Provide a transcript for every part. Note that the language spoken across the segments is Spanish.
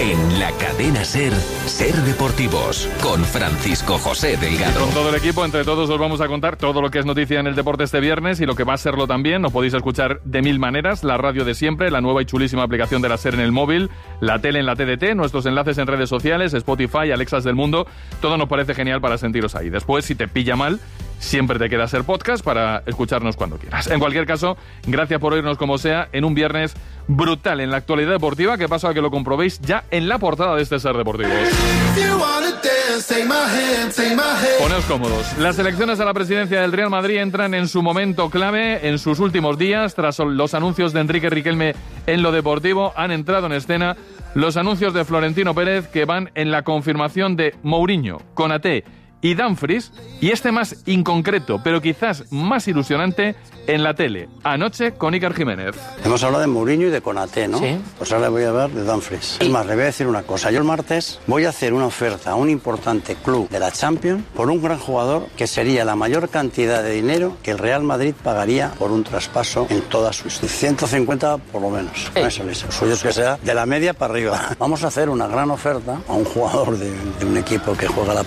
En la cadena SER, Ser Deportivos, con Francisco José Delgado. Con todo el equipo, entre todos os vamos a contar todo lo que es noticia en el deporte este viernes y lo que va a serlo también. Nos podéis escuchar de mil maneras, la radio de siempre, la nueva y chulísima aplicación de la SER en el móvil, la tele en la TDT, nuestros enlaces en redes sociales, Spotify, Alexas del mundo. Todo nos parece genial para sentiros ahí. Después, si te pilla mal, siempre te queda SER Podcast para escucharnos cuando quieras. En cualquier caso, gracias por oírnos como sea en un viernes brutal en la actualidad deportiva, que paso a que lo comprobéis ya en la portada de este Ser Deportivos. Poneos cómodos. Las elecciones a la presidencia del Real Madrid entran en su momento clave en sus últimos días. Tras los anuncios de Enrique Riquelme en lo deportivo, han entrado en escena los anuncios de Florentino Pérez, que van en la confirmación de Mourinho, Konaté y Dumfries, y este más inconcreto, pero quizás más ilusionante, en la tele, anoche con Iker Jiménez. Hemos hablado de Mourinho y de Konaté, ¿no? Sí. Pues ahora voy a hablar de Dumfries. Es más, le voy a decir una cosa. Yo el martes voy a hacer una oferta a un importante club de la Champions por un gran jugador que sería la mayor cantidad de dinero que el Real Madrid pagaría por un traspaso en toda su historia. 150 por lo menos. No es eso. Suyo es que sea de la media para arriba. Vamos a hacer una gran oferta a un jugador de un equipo que juega la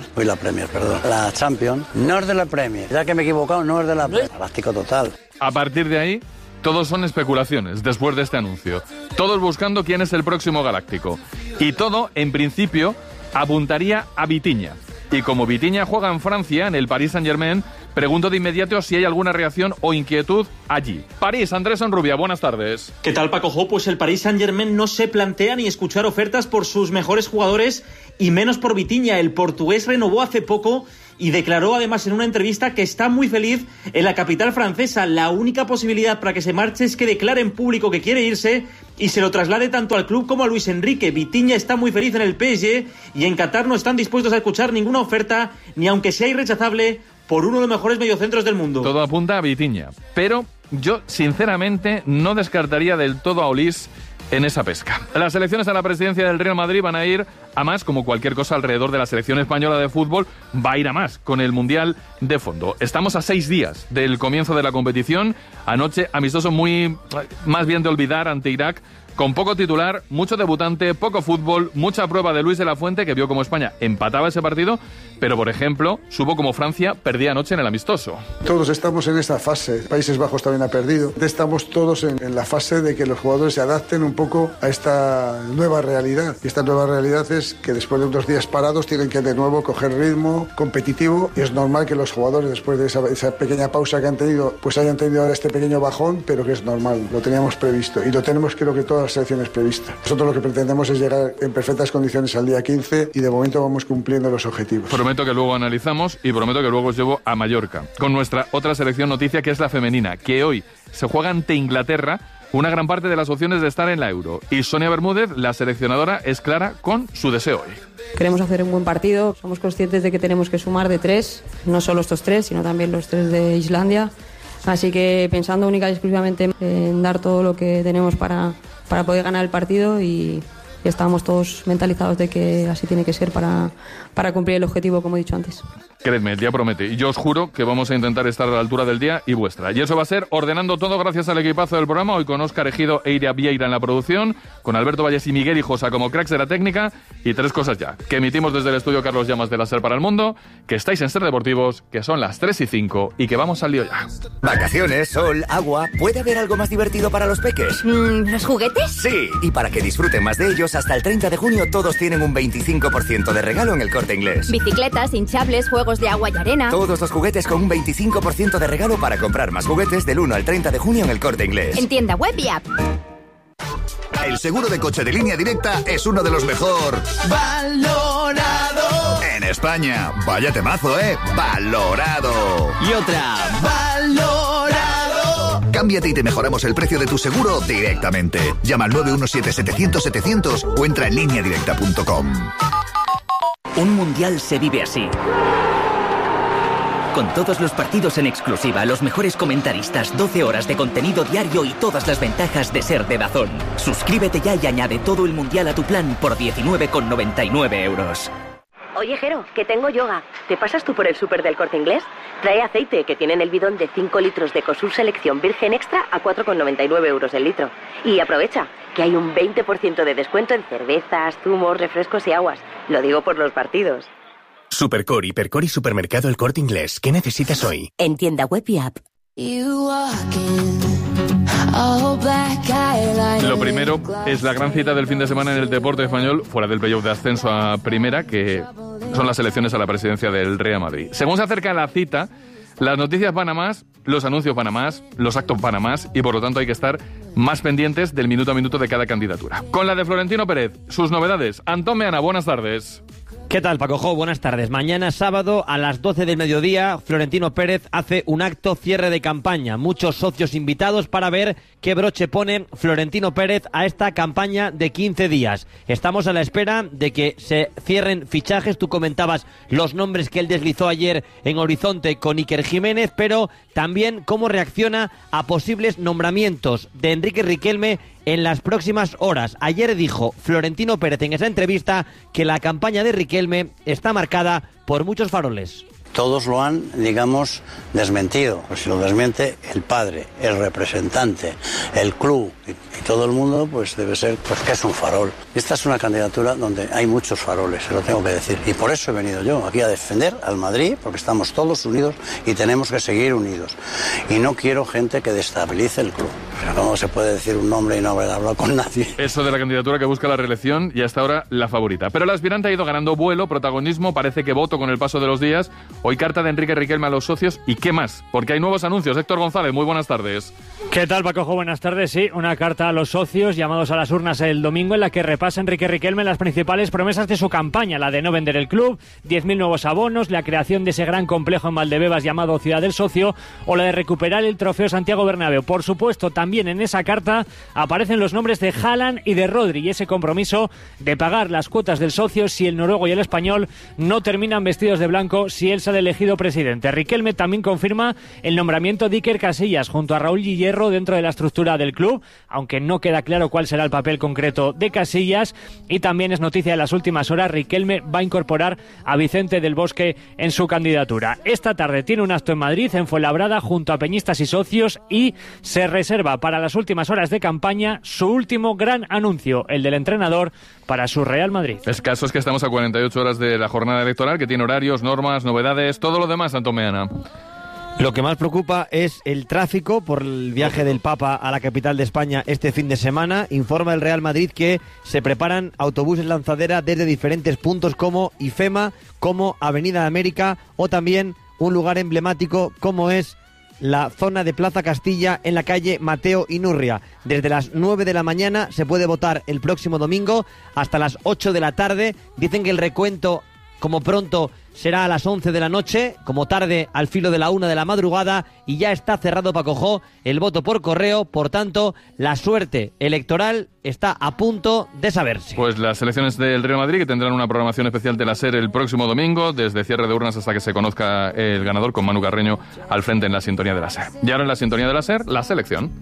la Champions. No es de la Premier. Ya que me he equivocado, no es de la Premier. Galáctico total. A partir de ahí, todos son especulaciones después de este anuncio. Todos buscando quién es el próximo galáctico. Y todo, en principio, apuntaría a Vitinha. Y como Vitinha juega en Francia, en el Paris Saint-Germain, pregunto de inmediato si hay alguna reacción o inquietud allí. París, Andrés Onrubia, buenas tardes. ¿Qué tal, Paco Jo? Pues el Paris Saint-Germain no se plantea ni escuchar ofertas por sus mejores jugadores y menos por Vitinha. El portugués renovó hace poco y declaró además en una entrevista que está muy feliz en la capital francesa. La única posibilidad para que se marche es que declare en público que quiere irse y se lo traslade tanto al club como a Luis Enrique. Vitinha está muy feliz en el PSG y en Qatar no están dispuestos a escuchar ninguna oferta, ni aunque sea irrechazable, por uno de los mejores mediocentros del mundo. Todo apunta a Vitinha, pero yo sinceramente no descartaría del todo a Olís en esa pesca. Las elecciones a la presidencia del Real Madrid van a ir a más, como cualquier cosa alrededor de la selección española de fútbol, va a ir a más con el Mundial de fondo. Estamos a 6 días del comienzo de la competición. Anoche, amistoso muy más bien de olvidar ante Irak, con poco titular, mucho debutante, poco fútbol, mucha prueba de Luis de la Fuente, que vio como España empataba ese partido, pero, por ejemplo, supo como Francia perdía anoche en el amistoso. Todos estamos en esta fase. Países Bajos también ha perdido. Estamos todos en la fase de que los jugadores se adapten un poco a esta nueva realidad. Y esta nueva realidad es que después de unos días parados tienen que de nuevo coger ritmo competitivo, y es normal que los jugadores, después de esa pequeña pausa que han tenido, pues hayan tenido ahora este pequeño bajón, pero que es normal. Lo teníamos previsto y lo tenemos, creo que todas las selecciones previstas. Nosotros lo que pretendemos es llegar en perfectas condiciones al día 15 y de momento vamos cumpliendo los objetivos. Prometo que luego analizamos y prometo que luego os llevo a Mallorca con nuestra otra selección noticia, que es la femenina, que hoy se juega ante Inglaterra una gran parte de las opciones de estar en la Euro. Y Sonia Bermúdez, la seleccionadora, es clara con su deseo hoy. Queremos hacer un buen partido, somos conscientes de que tenemos que sumar de 3, no solo estos 3, sino también los 3 de Islandia. Así que pensando única y exclusivamente en dar todo lo que tenemos para poder ganar el partido, y estamos todos mentalizados de que así tiene que ser para cumplir el objetivo, como he dicho antes. Creedme, el día promete. Y yo os juro que vamos a intentar estar a la altura del día y vuestra. Y eso va a ser ordenando todo gracias al equipazo del programa. Hoy con Óscar Ejido e Iria Vieira en la producción, con Alberto Valles y Miguel Hijosa como cracks de la técnica. Y 3 cosas ya, que emitimos desde el estudio Carlos Llamas de la SER para el mundo, que estáis en Ser Deportivos, que son las 3:05 y que vamos al lío ya. Vacaciones, sol, agua. ¿Puede haber algo más divertido para los peques? ¿Los juguetes? Sí, y para que disfruten más de ellos, hasta el 30 de junio todos tienen un 25% de regalo en El Corte Inglés. Bicicletas, hinchables, juegos de agua y arena. Todos los juguetes con un 25% de regalo para comprar más juguetes del 1 al 30 de junio en El Corte Inglés. En tienda web y app. El seguro de coche de Línea Directa es uno de los mejor valorado en España. Vaya temazo, valorado. Y otra, valorado. Cámbiate y te mejoramos el precio de tu seguro directamente. Llama al 917-700-700 o entra en lineadirecta.com. Un mundial se vive así. Con todos los partidos en exclusiva, los mejores comentaristas, 12 horas de contenido diario y todas las ventajas de ser de DAZN. Suscríbete ya y añade todo el mundial a tu plan por 19,99 €. Oye, Jero, que tengo yoga. ¿Te pasas tú por el súper del Corte Inglés? Trae aceite, que tienen el bidón de 5 litros de Ecosur Selección Virgen Extra a 4,99 euros el litro. Y aprovecha, que hay un 20% de descuento en cervezas, zumos, refrescos y aguas. Lo digo por los partidos. Supercore, Hipercore y Supermercado El Corte Inglés. ¿Qué necesitas hoy? En tienda web y app. Lo primero es la gran cita del fin de semana en el deporte español, fuera del playoff de ascenso a primera, que son las elecciones a la presidencia del Real Madrid. Según se acerca la cita, las noticias van a más, los anuncios van a más, los actos van a más, y por lo tanto hay que estar más pendientes del minuto a minuto de cada candidatura. Con la de Florentino Pérez, sus novedades. Antón Meana, buenas tardes. ¿Qué tal, Paco Jo? Buenas tardes. Mañana sábado a las 12 del mediodía, Florentino Pérez hace un acto cierre de campaña. Muchos socios invitados para ver qué broche pone Florentino Pérez a esta campaña de 15 días. Estamos a la espera de que se cierren fichajes. Tú comentabas los nombres que él deslizó ayer en Horizonte con Iker Jiménez, pero también cómo reacciona a posibles nombramientos de Enrique Riquelme en las próximas horas. Ayer dijo Florentino Pérez en esa entrevista que la campaña de Riquelme está marcada por muchos faroles. Todos lo han, digamos, desmentido. Pues si lo desmiente el padre, el representante, el club y todo el mundo, pues debe ser pues que es un farol. Esta es una candidatura donde hay muchos faroles, se lo tengo que decir. Y por eso he venido yo aquí a defender al Madrid, porque estamos todos unidos y tenemos que seguir unidos. Y no quiero gente que destabilice el club. Pero ¿cómo se puede decir un nombre y no haber hablado con nadie? Eso de la candidatura que busca la reelección y hasta ahora la favorita. Pero el aspirante ha ido ganando vuelo, protagonismo, parece que voto con el paso de los días. Hoy carta de Enrique Riquelme a los socios y ¿qué más? Porque hay nuevos anuncios. Héctor González, muy buenas tardes. ¿Qué tal, Paco? Buenas tardes. Sí, una carta a los socios llamados a las urnas el domingo en la que repasa Enrique Riquelme las principales promesas de su campaña, la de no vender el club, 10.000 nuevos abonos, la creación de ese gran complejo en Valdebebas llamado Ciudad del Socio o la de recuperar el trofeo Santiago Bernabéu. Por supuesto, también en esa carta aparecen los nombres de Haaland y de Rodri y ese compromiso de pagar las cuotas del socio si el noruego y el español no terminan vestidos de blanco si él sale elegido presidente. Riquelme también confirma el nombramiento de Iker Casillas junto a Raúl Hierro dentro de la estructura del club, aunque no queda claro cuál será el papel concreto de Casillas, y también es noticia de las últimas horas, Riquelme va a incorporar a Vicente del Bosque en su candidatura. Esta tarde tiene un acto en Madrid, en Fuenlabrada, junto a peñistas y socios, y se reserva para las últimas horas de campaña su último gran anuncio, el del entrenador para su Real Madrid. El caso es que estamos a 48 horas de la jornada electoral, que tiene horarios, normas, novedades, todo lo demás, Antón Meana. Lo que más preocupa es el tráfico por el viaje del Papa a la capital de España este fin de semana. Informa el Real Madrid que se preparan autobuses lanzadera desde diferentes puntos como IFEMA, como Avenida América o también un lugar emblemático como es la zona de Plaza Castilla en la calle Mateo Inurria. Desde las 9 de la mañana se puede votar el próximo domingo hasta las 8 de la tarde. Dicen que el recuento, como pronto, será a las 11 de la noche, como tarde al filo de la 1 de la madrugada, y ya está cerrado, Paco Jo, el voto por correo. Por tanto, la suerte electoral está a punto de saberse. Pues las elecciones del Real Madrid, que tendrán una programación especial de la SER el próximo domingo, desde cierre de urnas hasta que se conozca el ganador, con Manu Carreño al frente en la sintonía de la SER. Y ahora en la sintonía de la SER, la selección.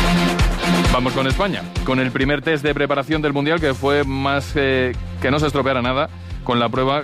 Vamos con España, con el primer test de preparación del Mundial, que fue más que no se estropeara nada, con la prueba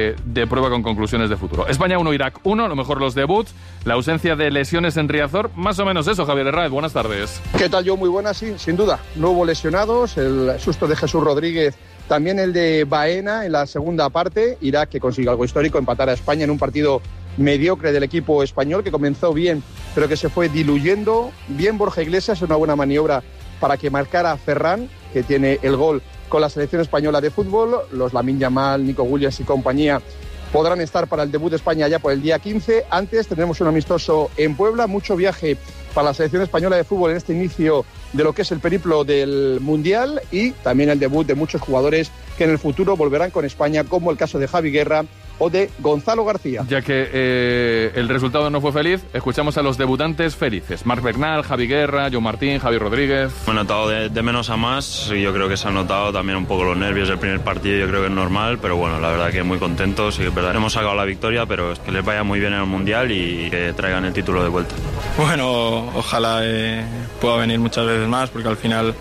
con conclusiones de futuro. España 1, Irak 1, a lo mejor los debuts, la ausencia de lesiones en Riazor, más o menos eso. Javier Herráez, buenas tardes. ¿Qué tal, yo? Muy buenas, sí, sin duda. No hubo lesionados, el susto de Jesús Rodríguez, también el de Baena en la segunda parte. Irak, que consiguió algo histórico, empatar a España en un partido mediocre del equipo español, que comenzó bien, pero que se fue diluyendo. Bien Borja Iglesias, una buena maniobra para que marcara Ferran, que tiene el gol con la selección española de fútbol. Los Lamine Yamal, Nico Williams y compañía podrán estar para el debut de España ya por el día 15. Antes tendremos un amistoso en Puebla, mucho viaje para la selección española de fútbol en este inicio de lo que es el periplo del Mundial, y también el debut de muchos jugadores que en el futuro volverán con España, como el caso de Javi Guerra o de Gonzalo García. Ya que el resultado no fue feliz, escuchamos a los debutantes felices. Marc Bernal, Javi Guerra, Joan Martín, Javi Rodríguez. Me he notado de menos a más, y yo creo que se han notado también un poco los nervios del primer partido. Yo creo que es normal, pero bueno, la verdad que muy contentos, y es verdad, hemos sacado la victoria, pero que les vaya muy bien en el Mundial y que traigan el título de vuelta. Bueno, ojalá pueda venir muchas veces más, porque al final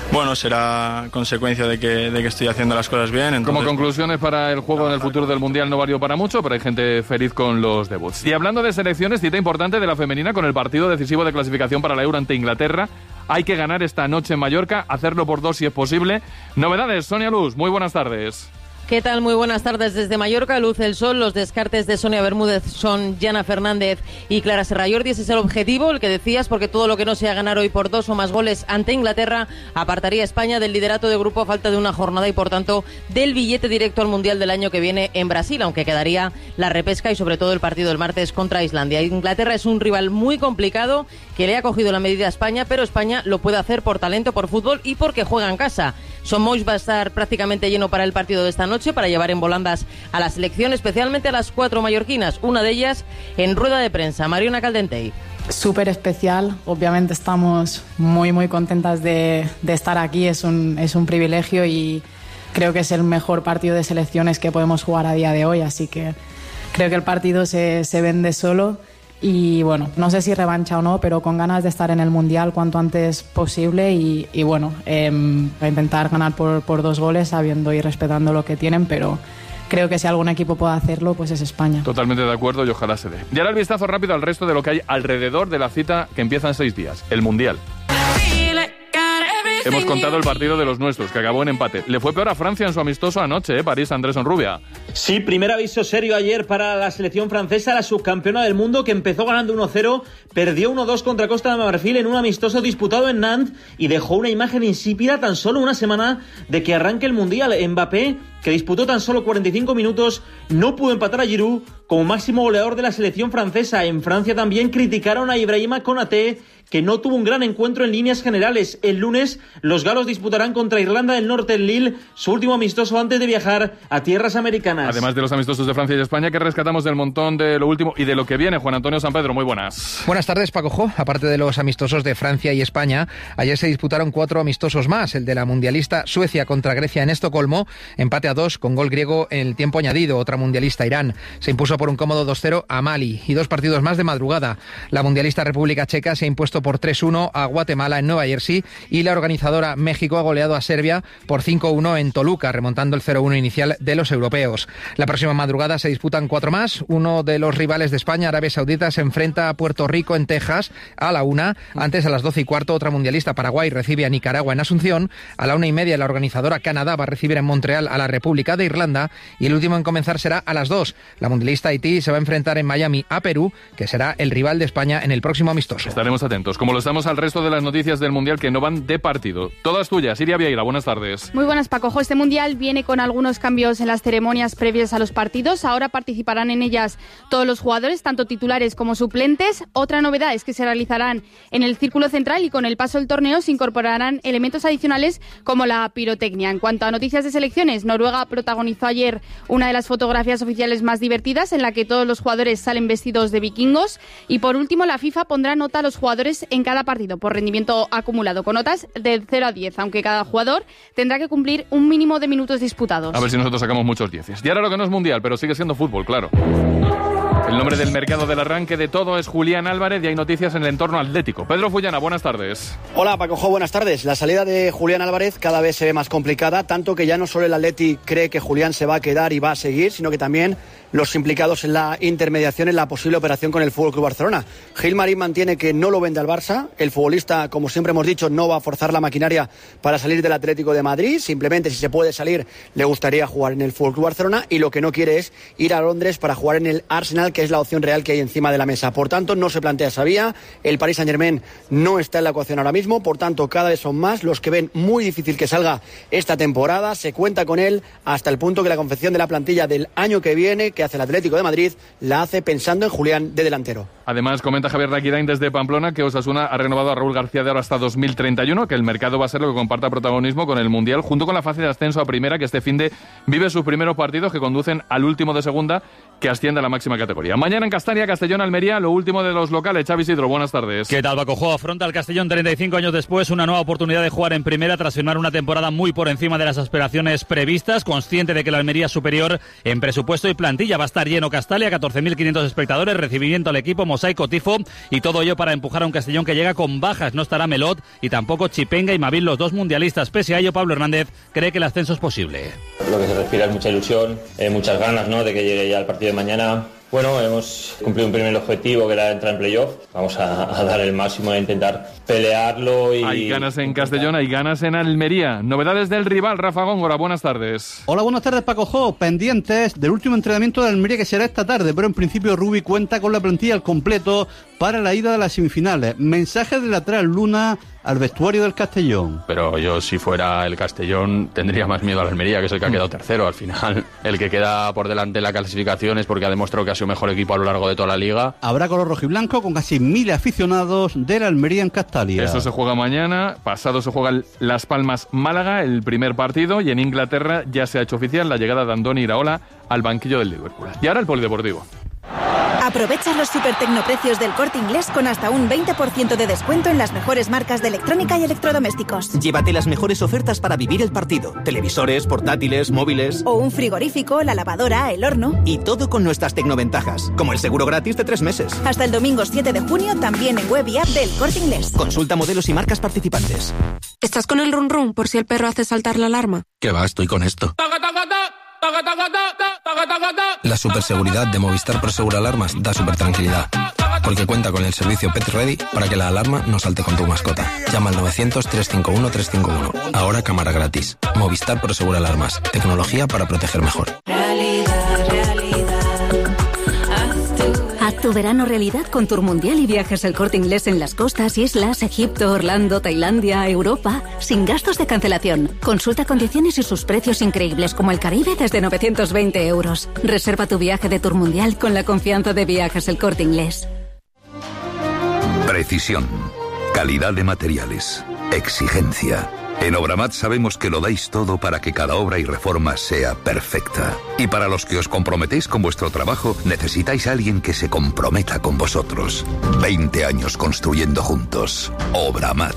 Bueno, será consecuencia de que estoy haciendo las cosas bien. Entonces... Como conclusiones para el juego en el futuro del Mundial no valió para mucho, pero hay gente feliz con los debuts. Y hablando de selecciones, cita importante de la femenina con el partido decisivo de clasificación para la Euro ante Inglaterra. Hay que ganar esta noche en Mallorca, hacerlo por 2 si es posible. Novedades, Sonia Luz, muy buenas tardes. ¿Qué tal? Muy buenas tardes desde Mallorca. Luce el sol. Los descartes de Sonia Bermúdez son Jana Fernández y Clara Serrallordi. Ese es el objetivo, el que decías, porque todo lo que no sea ganar hoy por 2 o más goles ante Inglaterra apartaría a España del liderato de grupo a falta de una jornada y, por tanto, del billete directo al Mundial del año que viene en Brasil, aunque quedaría la repesca y, sobre todo, el partido del martes contra Islandia. Inglaterra es un rival muy complicado que le ha cogido la medida a España, pero España lo puede hacer por talento, por fútbol y porque juega en casa. Son Moix va a estar prácticamente lleno para el partido de esta noche, para llevar en volandas a la selección, especialmente a las 4 mallorquinas, una de ellas en rueda de prensa, Mariona Caldentey. Súper especial, obviamente estamos muy contentas de estar aquí, es un privilegio y creo que es el mejor partido de selecciones que podemos jugar a día de hoy, así que creo que el partido se vende solo. Y bueno, no sé si revancha o no, pero con ganas de estar en el Mundial cuanto antes posible y bueno, a intentar ganar por 2 goles sabiendo y respetando lo que tienen, pero creo que si algún equipo puede hacerlo, pues es España. Totalmente de acuerdo y ojalá se dé. Y ahora el vistazo rápido al resto de lo que hay alrededor de la cita que empieza en 6 días, el Mundial. Hemos contado el partido de los nuestros, que acabó en empate. Le fue peor a Francia en su amistoso anoche, París, Andrés Onrubia. Sí, primer aviso serio ayer para la selección francesa, la subcampeona del mundo, que empezó ganando 1-0, perdió 1-2 contra Costa de Marfil en un amistoso disputado en Nantes y dejó una imagen insípida tan solo una semana de que arranque el Mundial. Mbappé, que disputó tan solo 45 minutos, no pudo empatar a Giroud como máximo goleador de la selección francesa. En Francia también criticaron a Ibrahima Konaté, que no tuvo un gran encuentro en líneas generales. El lunes los galos disputarán contra Irlanda del Norte en Lille, su último amistoso antes de viajar a tierras americanas. Además de los amistosos de Francia y España, que rescatamos del montón de lo último y de lo que viene, Juan Antonio Sampedro, muy buenas. Buenas tardes, Paco Jo. Aparte de los amistosos de Francia y España, ayer se disputaron 4 amistosos más, el de la mundialista Suecia contra Grecia en Estocolmo, empate a 2 con gol griego en el tiempo añadido. Otra mundialista, Irán, se impuso por un cómodo 2-0 a Mali, y 2 partidos más de madrugada. La mundialista República Checa se ha impuesto por 3-1 a Guatemala en Nueva Jersey y la organizadora México ha goleado a Serbia por 5-1 en Toluca, remontando el 0-1 inicial de los europeos. La próxima madrugada se disputan 4 más. Uno de los rivales de España, Arabia Saudita, se enfrenta a Puerto Rico en Texas a la 1. Antes, a las 12:15, otra mundialista, Paraguay, recibe a Nicaragua en Asunción. A la 1:30, la organizadora Canadá va a recibir en Montreal a la República de Irlanda. Y el último en comenzar será a las 2. La mundialista Haití se va a enfrentar en Miami a Perú, que será el rival de España en el próximo amistoso. Estaremos atentos, como lo estamos al resto de las noticias del Mundial que no van de partido. Todas tuyas. Iria Vieira, buenas tardes. Muy buenas, Paco. Este Mundial viene con algunos cambios en las ceremonias previas a los partidos. Ahora participarán en ellas todos los jugadores, tanto titulares como suplentes. Otra novedad es que se realizarán en el círculo central y con el paso del torneo se incorporarán elementos adicionales como la pirotecnia. En cuanto a noticias de selecciones, Noruega protagonizó ayer una de las fotografías oficiales más divertidas en la que todos los jugadores salen vestidos de vikingos. Y por último, la FIFA pondrá nota a los jugadores en cada partido por rendimiento acumulado, con notas del 0 a 10, aunque cada jugador tendrá que cumplir un mínimo de minutos disputados. A ver si nosotros sacamos muchos 10. Y ahora lo que no es Mundial, pero sigue siendo fútbol, claro. El nombre del mercado del arranque de todo es Julián Álvarez y hay noticias en el entorno atlético. Pedro Fullana, buenas tardes. Hola, Paco Jo, buenas tardes. La salida de Julián Álvarez cada vez se ve más complicada, tanto que ya no solo el Atleti cree que Julián se va a quedar y va a seguir, sino que también los implicados en la intermediación en la posible operación con el FC Barcelona. Gilmarín mantiene que no lo vende al Barça. El futbolista, como siempre hemos dicho, no va a forzar la maquinaria para salir del Atlético de Madrid. Simplemente, si se puede salir, le gustaría jugar en el FC Barcelona, y lo que no quiere es ir a Londres para jugar en el Arsenal, que es la opción real que hay encima de la mesa. Por tanto, no se plantea esa vía. El Paris Saint-Germain no está en la ecuación ahora mismo. Por tanto, cada vez son más los que ven muy difícil que salga esta temporada. Se cuenta con él hasta el punto que la confección de la plantilla del año que viene, que hace el Atlético de Madrid, la hace pensando en Julián de delantero. Además, comenta Javier Raquirain desde Pamplona que Osasuna ha renovado a Raúl García de ahora hasta 2031, que el mercado va a ser lo que comparta protagonismo con el Mundial, junto con la fase de ascenso a primera, que este finde vive sus primeros partidos, que conducen al último de segunda que asciende a la máxima categoría. Mañana en Castalia, Castellón, Almería, lo último de los locales. Xavi Isidro, buenas tardes. ¿Qué tal, Paco? Afronta el Castellón 35 años después una nueva oportunidad de jugar en primera tras firmar una temporada muy por encima de las aspiraciones previstas, consciente de que la Almería es superior en presupuesto y plantilla. Va a estar lleno Castalia, 14.500 espectadores, recibimiento al equipo, mosaico, tifo y todo ello para empujar a un Castellón que llega con bajas. No estará Melot y tampoco Chipenga y Mavil, los dos mundialistas. Pese a ello, Pablo Hernández cree que el ascenso es posible. Lo que se respira es mucha ilusión, muchas ganas, ¿no?, de que llegue ya el partido de mañana. Bueno, hemos cumplido un primer objetivo, que era entrar en playoff. Vamos a dar el máximo e intentar pelearlo. Hay ganas en Castellón, hay ganas en Almería. Novedades del rival, Rafa Góngora, buenas tardes. Hola, buenas tardes, Paco Jo. Pendientes del último entrenamiento de Almería, que será esta tarde, pero en principio Rubi cuenta con la plantilla al completo para la ida de las semifinales. Mensaje del lateral Luna al vestuario del Castellón. Pero yo, si fuera el Castellón, tendría más miedo a la Almería, que es el que ha quedado tercero. Al final, el que queda por delante en la clasificación es porque ha demostrado que ha sido mejor equipo a lo largo de toda la liga. Habrá color rojiblanco con casi 1.000 aficionados de la Almería en Castalia. Eso se juega mañana. Pasado se juega Las Palmas-Málaga, el primer partido, y en Inglaterra ya se ha hecho oficial la llegada de Andoni Iraola al banquillo del Liverpool. Y ahora el polideportivo. Aprovecha los supertecnoprecios del Corte Inglés con hasta un 20% de descuento en las mejores marcas de electrónica y electrodomésticos. Llévate las mejores ofertas para vivir el partido. Televisores, portátiles, móviles... O un frigorífico, la lavadora, el horno... Y todo con nuestras tecnoventajas, como el seguro gratis de 3 meses. Hasta el domingo 7 de junio también en web y app del Corte Inglés. Consulta modelos y marcas participantes. ¿Estás con el run run por si el perro hace saltar la alarma? ¿Qué va? Estoy con esto. La superseguridad de Movistar Prosegur Alarmas da super tranquilidad, porque cuenta con el servicio Pet Ready para que la alarma no salte con tu mascota. Llama al 900-351-351. Ahora cámara gratis. Movistar Prosegur Alarmas. Tecnología para proteger mejor. Haz tu verano realidad con Tour Mundial y Viajes El Corte Inglés en las costas, islas, Egipto, Orlando, Tailandia, Europa, sin gastos de cancelación. Consulta condiciones y sus precios increíbles, como el Caribe desde 920 euros. Reserva tu viaje de Tour Mundial con la confianza de Viajes El Corte Inglés. Precisión, calidad de materiales, exigencia. En Obramat sabemos que lo dais todo para que cada obra y reforma sea perfecta. Y para los que os comprometéis con vuestro trabajo, necesitáis a alguien que se comprometa con vosotros. 20 años construyendo juntos. Obramat.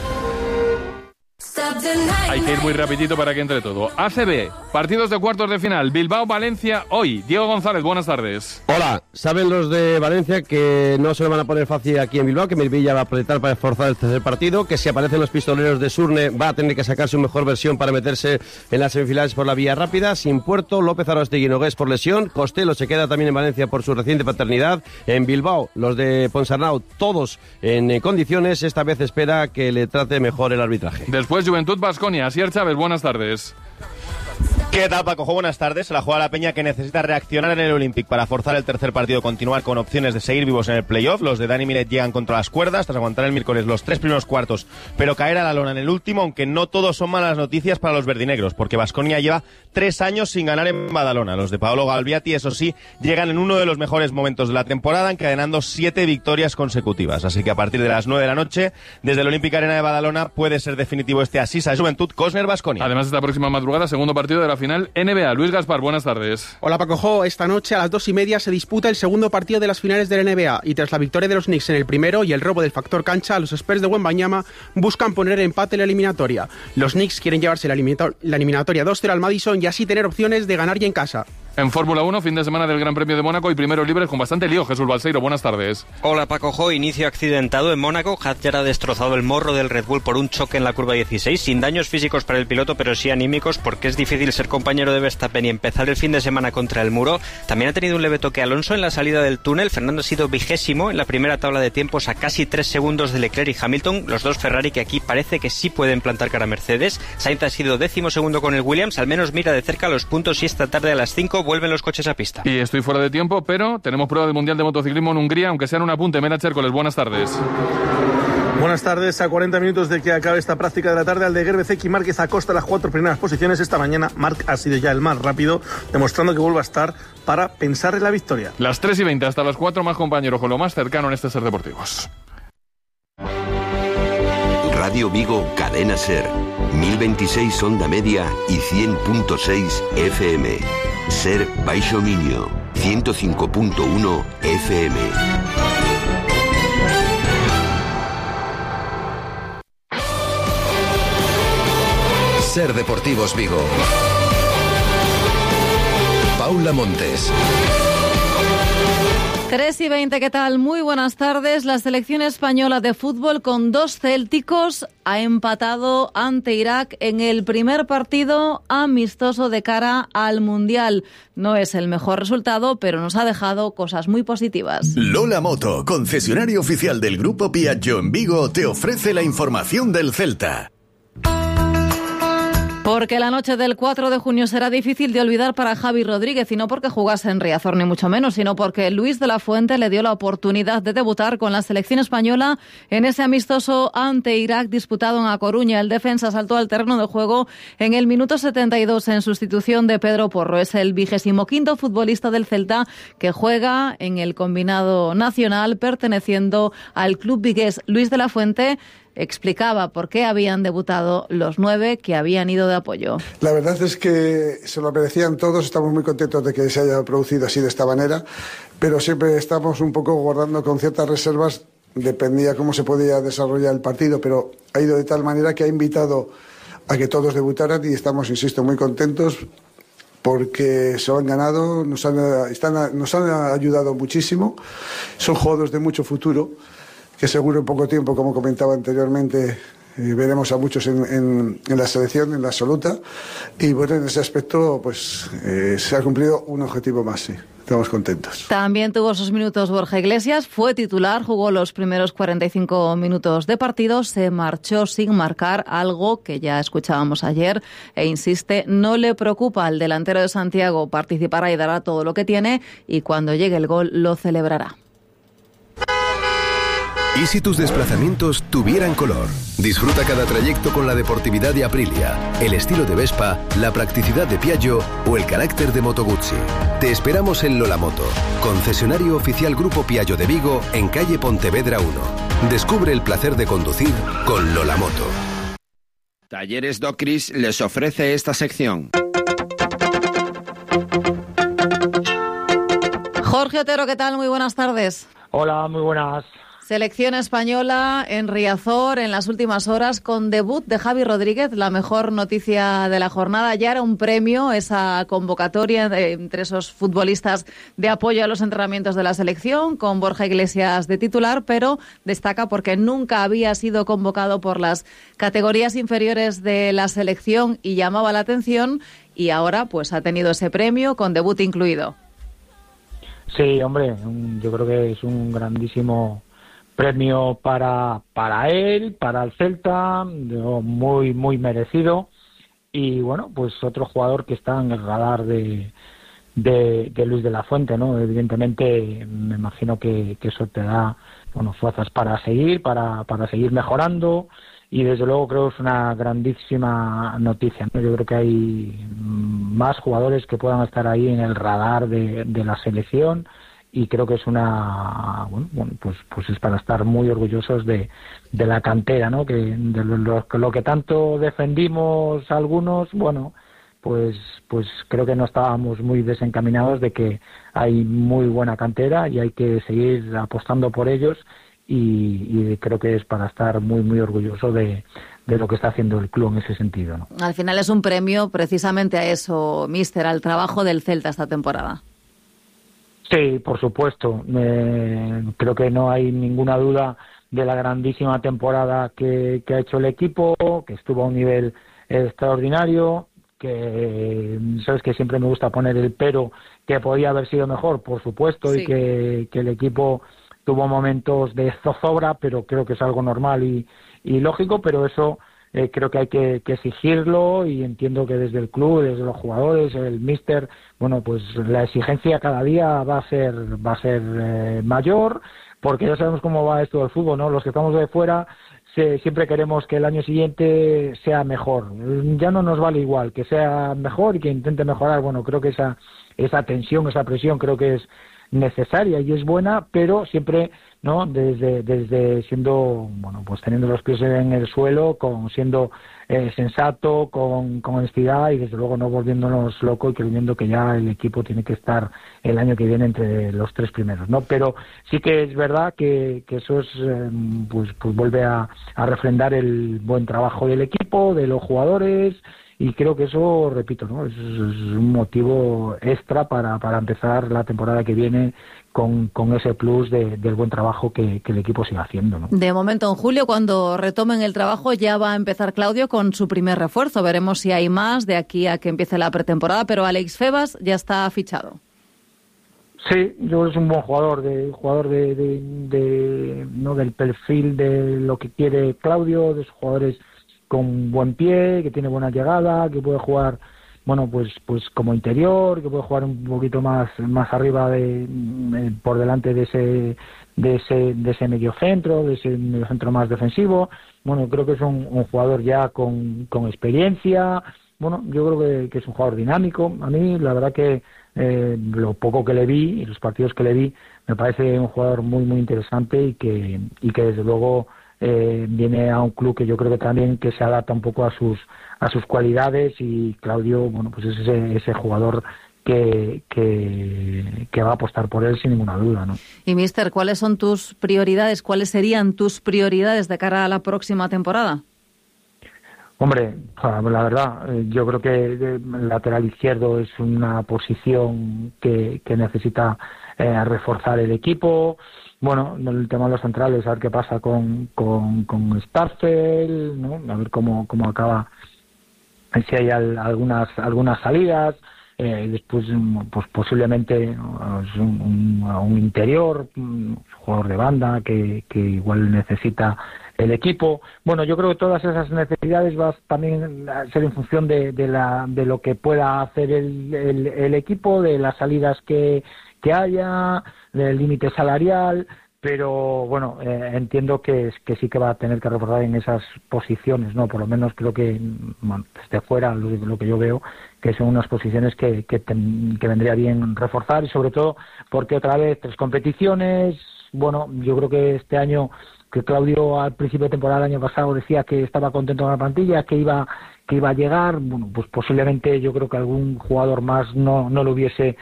Hay que ir muy rapidito para que entre todo. ACB, partidos de cuartos de final. Bilbao-Valencia hoy. Diego González, buenas tardes. Hola, saben los de Valencia que no se lo van a poner fácil aquí en Bilbao, que Mirvilla va a apretar para esforzar el tercer partido, que si aparecen los pistoleros de Surne va a tener que sacar su mejor versión para meterse en las semifinales por la vía rápida. Sin Puerto, López Arostegui Nogués por lesión, Costello se queda también en Valencia por su reciente paternidad. En Bilbao, los de Ponsarnau, todos en condiciones. Esta vez espera que le trate mejor el arbitraje. Después Juventud Baskonia. Asier Chávez, buenas tardes. ¿Qué tal, Paco? Buenas tardes. Se la juega la Peña, que necesita reaccionar en el Olympic para forzar el tercer partido, continuar con opciones de seguir vivos en el playoff. Los de Dani Miret llegan contra las cuerdas tras aguantar el miércoles los 3 primeros cuartos, pero caer a la lona en el último, aunque no todos son malas noticias para los verdinegros, porque Baskonia lleva 3 años sin ganar en Badalona. Los de Paolo Galviati, eso sí, llegan en uno de los mejores momentos de la temporada, encadenando 7 victorias consecutivas. Así que a partir de las 9 de la noche, desde el Olympic Arena de Badalona, puede ser definitivo este Asisa Juventud Cosner-Baskonia. Además, esta próxima madrugada, segundo partido de la final NBA. Luis Gaspar, buenas tardes. Hola, Paco Jo. Esta noche a las 2:30 se disputa el segundo partido de las finales de la NBA, y tras la victoria de los Knicks en el primero y el robo del factor cancha, los Spurs de Wembanyama buscan poner empate en la eliminatoria. Los Knicks quieren llevarse la eliminatoria 2-0 al Madison y así tener opciones de ganar ya en casa. En Fórmula 1, fin de semana del Gran Premio de Mónaco y primeros libres con bastante lío. Jesús Balseiro, buenas tardes. Hola, Paco Jo. Inicio accidentado en Mónaco. Hadjar ha destrozado el morro del Red Bull por un choque en la curva 16, sin daños físicos para el piloto, pero sí anímicos, porque es difícil ser compañero de Verstappen y empezar el fin de semana contra el muro. También ha tenido un leve toque Alonso en la salida del túnel. Fernando ha sido 20º en la primera tabla de tiempos, a casi 3 segundos de Leclerc y Hamilton, los dos Ferrari que aquí parece que sí pueden plantar cara a Mercedes. Sainz ha sido 12º con el Williams, al menos mira de cerca los puntos, y esta tarde a las 5 vuelven los coches a pista. Y estoy fuera de tiempo, pero tenemos prueba del Mundial de Motociclismo en Hungría, aunque sea en un apunte. Mera Chércoles, buenas tardes. Buenas tardes. A 40 minutos de que acabe esta práctica de la tarde, Aldeguer, Bezzecchi y Márquez acosta las 4 primeras posiciones. Esta mañana Marc ha sido ya el más rápido, demostrando que vuelve a estar para pensar en la victoria. Las 3:20 hasta las 4, más compañeros con lo más cercano en este Ser Deportivos. Radio Vigo, Cadena Ser, 1026 onda media y 100.6 FM. Ser Baixo Miño. 105.1 FM. Ser Deportivos Vigo. Paula Montes. 3:20, ¿qué tal? Muy buenas tardes. La selección española de fútbol con 2 célticos ha empatado ante Irak en el primer partido amistoso de cara al Mundial. No es el mejor resultado, pero nos ha dejado cosas muy positivas. Lola Moto, concesionario oficial del Grupo Piaggio en Vigo, te ofrece la información del Celta. Porque la noche del 4 de junio será difícil de olvidar para Javi Rodríguez, y no porque jugase en Riazor ni mucho menos, sino porque Luis de la Fuente le dio la oportunidad de debutar con la selección española en ese amistoso ante Irak disputado en A Coruña. El defensa saltó al terreno de juego en el minuto 72 en sustitución de Pedro Porro. Es el 25º futbolista del Celta que juega en el combinado nacional perteneciendo al club vigués. Luis de la Fuente explicaba por qué habían debutado los 9 que habían ido de apoyo. La verdad es que se lo merecían todos, estamos muy contentos de que se haya producido así de esta manera, pero siempre estamos un poco guardando con ciertas reservas, dependía cómo se podía desarrollar el partido, pero ha ido de tal manera que ha invitado a que todos debutaran y estamos, insisto, muy contentos porque se lo han ganado, nos han ayudado muchísimo, son jugadores de mucho futuro, que seguro en poco tiempo, como comentaba anteriormente, veremos a muchos en la selección, en la absoluta, y bueno, en ese aspecto pues se ha cumplido un objetivo más, sí. Estamos contentos. También tuvo sus minutos Borja Iglesias, fue titular, jugó los primeros 45 minutos de partido, se marchó sin marcar, algo que ya escuchábamos ayer, e insiste, no le preocupa al delantero de Santiago, participará y dará todo lo que tiene, y cuando llegue el gol lo celebrará. ¿Y si tus desplazamientos tuvieran color? Disfruta cada trayecto con la deportividad de Aprilia, el estilo de Vespa, la practicidad de Piaggio o el carácter de Moto Guzzi. Te esperamos en Lola Moto, concesionario oficial Grupo Piaggio de Vigo, en calle Pontevedra 1. Descubre el placer de conducir con Lola Moto. Talleres Docris les ofrece esta sección. Jorge Otero, ¿qué tal? Muy buenas tardes. Hola, muy buenas. Selección española en Riazor en las últimas horas con debut de Javi Rodríguez, la mejor noticia de la jornada. Ya era un premio esa convocatoria entre esos futbolistas de apoyo a los entrenamientos de la selección, con Borja Iglesias de titular, pero destaca porque nunca había sido convocado por las categorías inferiores de la selección y llamaba la atención, y ahora pues ha tenido ese premio con debut incluido. Sí, hombre, yo creo que es un grandísimo premio para él, para el Celta, muy muy merecido, y bueno, pues otro jugador que está en el radar de Luis de la Fuente, ¿no? Evidentemente me imagino que eso te da, bueno, fuerzas para seguir mejorando, y desde luego creo que es una grandísima noticia, ¿no? Yo creo que hay más jugadores que puedan estar ahí en el radar de la selección, y creo que es pues es para estar muy orgullosos de la cantera, ¿no? Que de lo que tanto defendimos algunos, bueno, pues creo que no estábamos muy desencaminados de que hay muy buena cantera y hay que seguir apostando por ellos, y creo que es para estar muy muy orgulloso de lo que está haciendo el club en ese sentido, ¿no? Al final es un premio precisamente a eso, míster, al trabajo del Celta esta temporada. Sí, por supuesto. Creo que no hay ninguna duda de la grandísima temporada que ha hecho el equipo, que estuvo a un nivel extraordinario, que sabes que siempre me gusta poner el pero, que podía haber sido mejor, por supuesto, sí. Y que el equipo tuvo momentos de zozobra, pero creo que es algo normal y lógico, pero eso creo que hay que exigirlo, y entiendo que desde el club, desde los jugadores, el míster, bueno, pues la exigencia cada día va a ser mayor, porque ya sabemos cómo va esto del fútbol, ¿no? Los que estamos de fuera siempre queremos que el año siguiente sea mejor. Ya no nos vale igual, que sea mejor y que intente mejorar. Bueno, creo que esa tensión, esa presión creo que es necesaria y es buena, pero siempre, ¿no? Desde siendo, bueno, pues teniendo los pies en el suelo, siendo sensato, con honestidad y desde luego no volviéndonos locos y creyendo que ya el equipo tiene que estar el año que viene entre los 3 primeros, ¿no? Pero sí que es verdad que eso es pues vuelve a refrendar el buen trabajo del equipo, de los jugadores, y creo que eso, repito, ¿no? Es un motivo extra para empezar la temporada que viene con ese plus del buen trabajo que el equipo sigue haciendo, ¿no? De momento, en julio, cuando retomen el trabajo, ya va a empezar Claudio con su primer refuerzo. Veremos si hay más de aquí a que empiece la pretemporada, pero Alex Febas ya está fichado. Sí, yo creo que es un buen jugador, no del perfil de lo que quiere Claudio, de esos jugadores con buen pie, que tiene buena llegada, que puede jugar, bueno, pues como interior, que puede jugar un poquito más arriba por delante de ese mediocentro, de ese mediocentro más defensivo. Bueno, creo que es un jugador ya con experiencia. Bueno, yo creo que es un jugador dinámico. A mí, la verdad que lo poco que le vi y los partidos que le vi, me parece un jugador muy muy interesante y que desde luego viene a un club que yo creo que también que se adapta un poco a sus cualidades, y Claudio, bueno, pues es ese jugador que va a apostar por él sin ninguna duda, ¿no? Y míster, ¿cuáles son tus prioridades? ¿Cuáles serían tus prioridades de cara a la próxima temporada? Hombre, la verdad, yo creo que el lateral izquierdo es una posición que necesita reforzar el equipo. Bueno, el tema de los centrales, a ver qué pasa con Starfel, ¿no? A ver cómo acaba, si hay algunas salidas. Después, pues posiblemente un interior, un jugador de banda que igual necesita el equipo. Bueno, yo creo que todas esas necesidades van también a ser en función de lo que pueda hacer el equipo, de las salidas que haya, del límite salarial. Pero bueno, entiendo que sí que va a tener que reforzar en esas posiciones, ¿no? Por lo menos creo que, bueno, desde fuera lo que yo veo, que son unas posiciones que vendría bien reforzar, y sobre todo porque otra vez 3 competiciones. Bueno, yo creo que este año, que Claudio al principio de temporada del año pasado decía que estaba contento con la plantilla, que iba a llegar, bueno, pues posiblemente yo creo que algún jugador más no le hubiese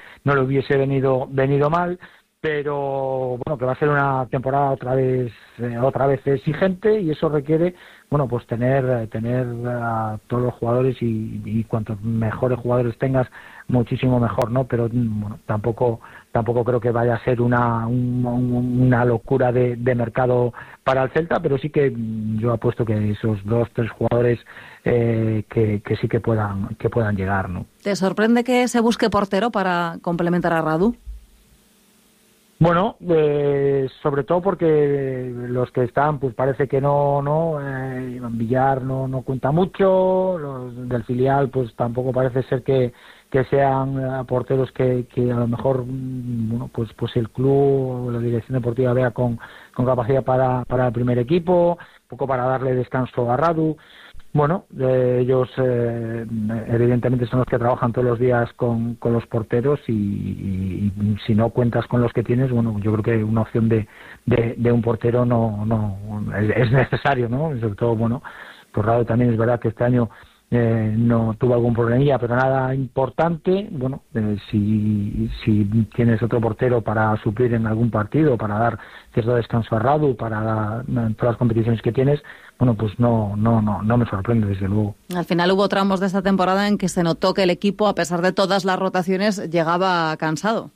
venido mal. Pero bueno, que va a ser una temporada otra vez exigente, y eso requiere, bueno, pues tener a todos los jugadores, y cuantos mejores jugadores tengas, muchísimo mejor, ¿no? Pero bueno, tampoco creo que vaya a ser una locura de mercado para el Celta, pero sí que yo apuesto que esos 2-3 jugadores que sí que puedan llegar, ¿no? ¿Te sorprende que se busque portero para complementar a Radu? Bueno, sobre todo porque los que están, pues parece que no, Villar no cuenta mucho, los del filial pues tampoco parece ser que sean porteros que a lo mejor, bueno, pues el club o la dirección deportiva vea con capacidad para el primer equipo, un poco para darle descanso a Radu. Bueno, ellos evidentemente son los que trabajan todos los días con los porteros, y si no cuentas con los que tienes, bueno, yo creo que una opción de un portero no es necesario, ¿no? Y sobre todo, bueno, pues Rado también es verdad que este año no tuvo algún problemilla, pero nada importante. Bueno, si tienes otro portero para suplir en algún partido, para dar cierto descanso a Radu, para todas las competiciones que tienes, bueno, pues no me sorprende, desde luego. Al final hubo tramos de esta temporada en que se notó que el equipo, a pesar de todas las rotaciones, llegaba cansado.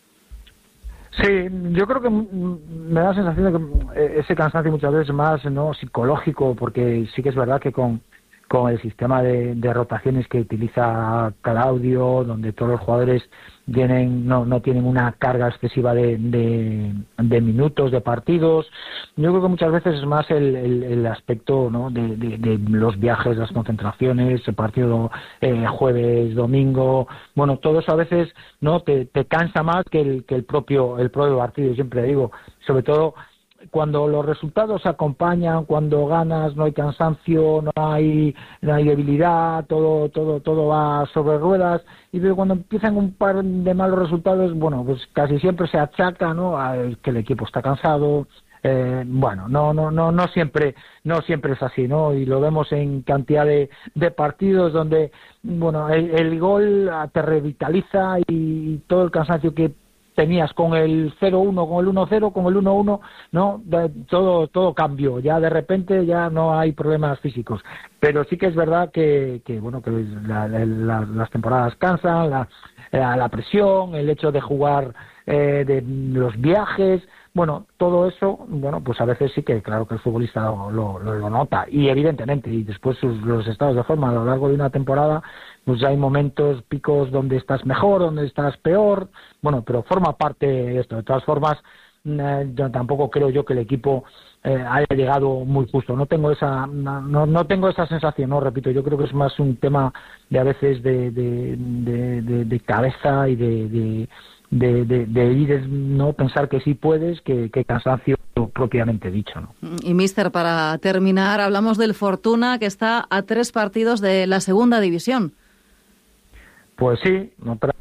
Sí, yo creo que me da la sensación de que ese cansancio muchas veces es más, ¿no?, psicológico, porque sí que es verdad que con el sistema de rotaciones que utiliza Claudio, donde todos los jugadores no tienen una carga excesiva de minutos, de partidos. Yo creo que muchas veces es más el aspecto, ¿no?, de los viajes, las concentraciones, el partido jueves, domingo. Bueno, todo eso a veces, ¿no?, te cansa más que el propio partido. Siempre digo, sobre todo cuando los resultados se acompañan, cuando ganas no hay cansancio, no hay debilidad, todo va sobre ruedas, y luego cuando empiezan un par de malos resultados, bueno, pues casi siempre se achaca, ¿no?, a que el equipo está cansado, bueno, no siempre es así, ¿no? Y lo vemos en cantidad de partidos donde, bueno, el gol te revitaliza y todo el cansancio que tenías con el 0-1, con el 1-0, con el 1-1, ¿no? Todo cambió, ya de repente ya no hay problemas físicos, pero sí que es verdad que bueno, que las temporadas cansan, la presión, el hecho de jugar, de los viajes, bueno, todo eso, bueno, pues a veces sí que claro que el futbolista lo nota, y evidentemente, y después los estados de forma a lo largo de una temporada, pues hay momentos, picos donde estás mejor, donde estás peor, bueno, pero forma parte de esto. De todas formas, yo tampoco creo yo que el equipo haya llegado muy justo. No tengo esa sensación, no, repito, yo creo que es más un tema de a veces de cabeza y de ir, no pensar que sí puedes, que cansancio propiamente dicho, ¿no? Y míster, para terminar, hablamos del Fortuna, que está a 3 partidos de la segunda división. Pues sí,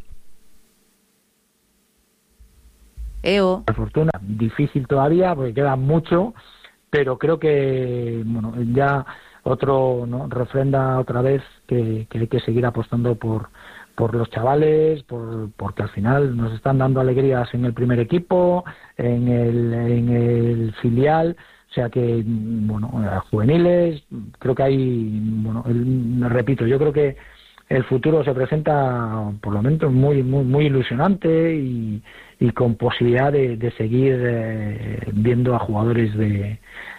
la Fortuna difícil todavía porque queda mucho, pero creo que bueno, ya otro, ¿no?, refrenda otra vez que hay que seguir apostando por los chavales, porque al final nos están dando alegrías en el primer equipo, en el filial, o sea que, bueno, juveniles, creo que hay, bueno, repito, yo creo que el futuro se presenta por lo menos muy ilusionante y con posibilidad de seguir viendo a jugadores de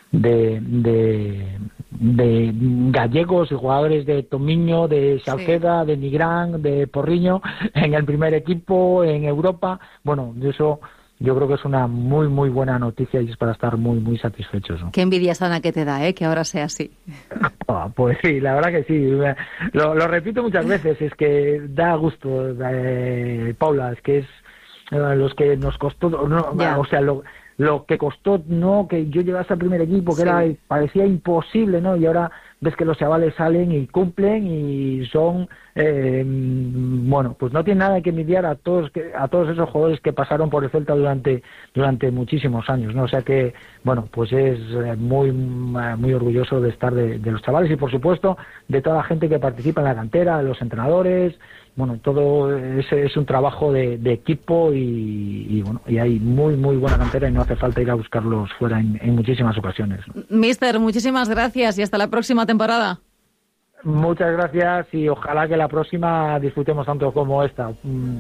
gallegos y jugadores de Tomiño, de Salceda, de Nigrán, de Porriño en el primer equipo, en Europa. Bueno, eso yo creo que es una muy buena noticia y es para estar muy satisfechos, ¿no? Qué envidia sana que te da, que ahora sea así. Pues sí, la verdad que sí. Lo repito muchas veces, es que da gusto, Paula, es que es los que nos costó, o sea, lo que costó, no que yo llegase al primer equipo, que parecía imposible, ¿no? Y ahora ves que los chavales salen y cumplen y son, bueno, pues no tiene nada que envidiar a todos esos jugadores que pasaron por el Celta durante muchísimos años, ¿no? O sea que, bueno, pues es muy orgulloso de estar de los chavales y, por supuesto, de toda la gente que participa en la cantera, de los entrenadores. Bueno, todo es un trabajo de equipo y bueno, y hay muy buena cantera y no hace falta ir a buscarlos fuera en muchísimas ocasiones. Míster, muchísimas gracias y hasta la próxima temporada. Muchas gracias y ojalá que la próxima disfrutemos tanto como esta.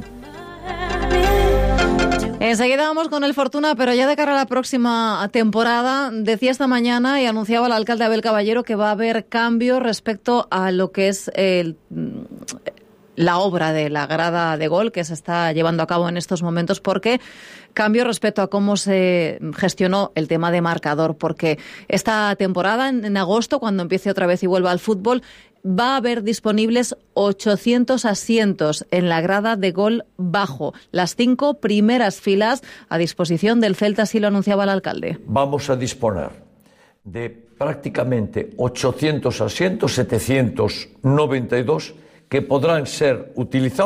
Enseguida vamos con el Fortuna, pero ya de cara a la próxima temporada, decía esta mañana y anunciaba el alcalde Abel Caballero que va a haber cambios respecto a lo que es la obra de la grada de gol que se está llevando a cabo en estos momentos, porque cambio respecto a cómo se gestionó el tema de marcador, porque esta temporada, en agosto, cuando empiece otra vez y vuelva al fútbol, va a haber disponibles 800 asientos en la grada de gol bajo, las 5 primeras filas a disposición del Celta, así lo anunciaba el alcalde. Vamos a disponer de prácticamente 800 asientos, 792, que podrán ser utilizados